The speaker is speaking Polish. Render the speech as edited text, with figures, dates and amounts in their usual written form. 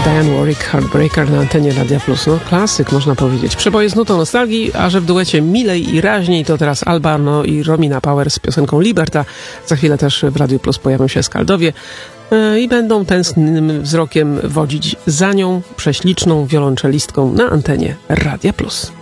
Dionne Warwick, Heartbreaker na antenie Radia Plus. No klasyk, można powiedzieć. Przeboje z nutą nostalgii, a że w duecie milej i raźniej, to teraz Albano i Romina Power z piosenką Liberta. Za chwilę też w Radiu Plus pojawią się Skaldowie i będą tęsknym wzrokiem wodzić za nią, prześliczną wiolonczelistką na antenie Radia Plus.